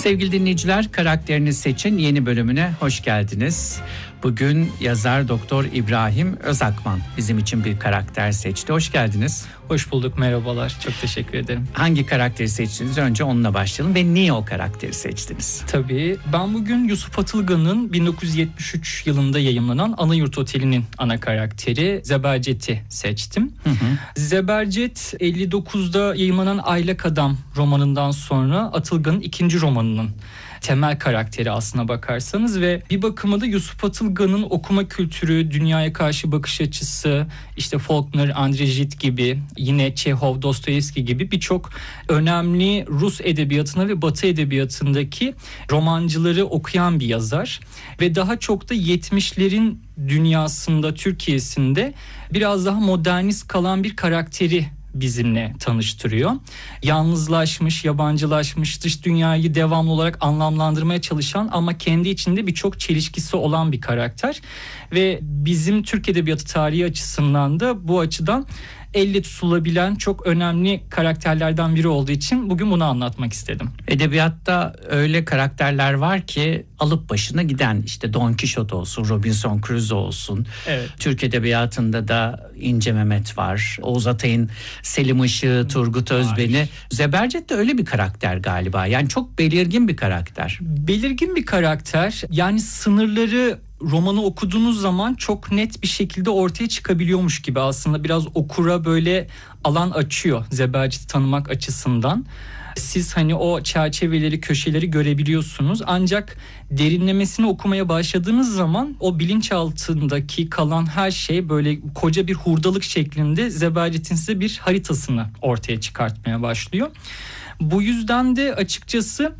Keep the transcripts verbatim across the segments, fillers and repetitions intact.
Sevgili dinleyiciler, Karakterini Seçin yeni bölümüne hoş geldiniz. Bugün yazar Doktor İbrahim Özakman bizim için bir karakter seçti. Hoş geldiniz. Hoş bulduk, merhabalar. Çok teşekkür ederim. Hangi karakteri seçtiniz? Önce onunla başlayalım ve niye o karakteri seçtiniz? Tabii. Ben bugün Yusuf Atılgan'ın bin dokuz yüz yetmiş üç yılında yayımlanan Anayurt Oteli'nin ana karakteri Zebercet'i seçtim. Hı hı. Zebercet elli dokuzda yayımlanan Aylak Adam romanından sonra Atılgan'ın ikinci romanının temel karakteri aslına bakarsanız ve bir bakıma da Yusuf Atılgan'ın okuma kültürü, dünyaya karşı bakış açısı, işte Faulkner, Andrei Gide gibi, yine Çehov, Dostoyevski gibi birçok önemli Rus edebiyatına ve Batı edebiyatındaki romancıları okuyan bir yazar ve daha çok da yetmişlerin dünyasında, Türkiye'sinde biraz daha modernist kalan bir karakteri bizimle tanıştırıyor. Yalnızlaşmış, yabancılaşmış, dış dünyayı devamlı olarak anlamlandırmaya çalışan ama kendi içinde birçok çelişkisi olan bir karakter. Ve bizim Türk Edebiyatı tarihi açısından da bu açıdan elle tutulabilen çok önemli karakterlerden biri olduğu için bugün bunu anlatmak istedim. Edebiyatta öyle karakterler var ki alıp başına giden, işte Don Kişot olsun, Robinson Crusoe olsun. Evet. Türk Edebiyatı'nda da İnce Mehmet var. Oğuz Atay'ın Selim Işık'ı, Turgut Özben'i. Zebercet de öyle bir karakter galiba. Yani çok belirgin bir karakter. Belirgin bir karakter. Yani sınırları romanı okuduğunuz zaman çok net bir şekilde ortaya çıkabiliyormuş gibi, aslında biraz okura böyle alan açıyor Zebercet'i tanımak açısından. Siz hani o çerçeveleri, köşeleri görebiliyorsunuz. Ancak derinlemesine okumaya başladığınız zaman o bilinçaltındaki kalan her şey böyle koca bir hurdalık şeklinde Zebercet'in size bir haritasını ortaya çıkartmaya başlıyor. Bu yüzden de açıkçası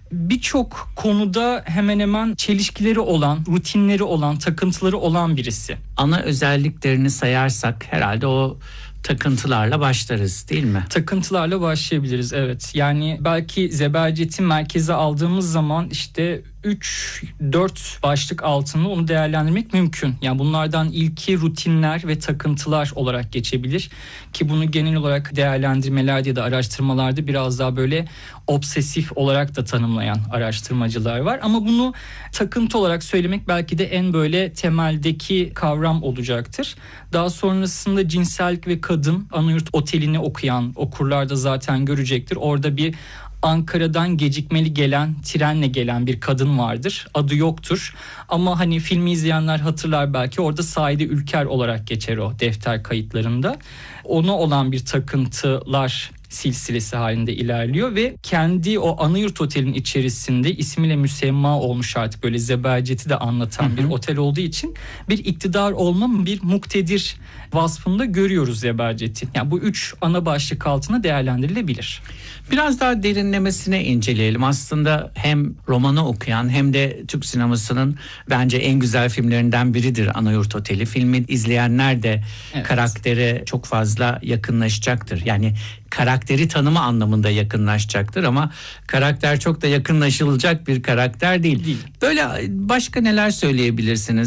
birçok konuda hemen hemen çelişkileri olan, rutinleri olan, takıntıları olan birisi. Ana özelliklerini sayarsak herhalde o takıntılarla başlarız, değil mi? Takıntılarla başlayabiliriz, evet. Yani belki Zebercet'i merkeze aldığımız zaman işte üç dört başlık altında onu değerlendirmek mümkün. Yani bunlardan ilki rutinler ve takıntılar olarak geçebilir ki bunu genel olarak değerlendirmelerde ya da araştırmalarda biraz daha böyle obsesif olarak da tanımlayan araştırmacılar var. Ama bunu takıntı olarak söylemek belki de en böyle temeldeki kavram olacaktır. Daha sonrasında cinsellik ve kadın, Anayurt Oteli'ni okuyan okurlar da zaten görecektir. Orada bir Ankara'dan gecikmeli gelen, trenle gelen bir kadın vardır. Adı yoktur ama hani filmi izleyenler hatırlar belki, orada Saide Ülker olarak geçer o defter kayıtlarında. Ona olan bir takıntılar silsilesi halinde ilerliyor ve kendi o Anayurt Oteli'nin içerisinde ismiyle müsemma olmuş artık, böyle Zebercet'i de anlatan hı hı. bir otel olduğu için bir iktidar olma, bir muktedir vasfında görüyoruz Zebercet'i. Yani bu üç ana başlık altına değerlendirilebilir. Biraz daha derinlemesine inceleyelim. Aslında hem romanı okuyan hem de Türk sinemasının bence en güzel filmlerinden biridir Anayurt Oteli. Filmi izleyenler de evet. karaktere çok fazla yakınlaşacaktır. Yani karakteri tanıma anlamında yakınlaşacaktır ama karakter çok da yakınlaşılacak bir karakter değil. değil. Böyle başka neler söyleyebilirsiniz?